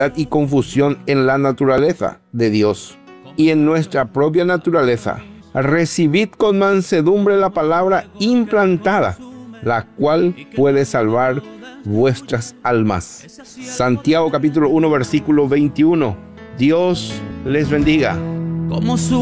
y confusión en la naturaleza de Dios y en nuestra propia naturaleza. Recibid con mansedumbre la palabra implantada, la cual puede salvar vuestras almas. Santiago capítulo 1 versículo 21. Dios les bendiga.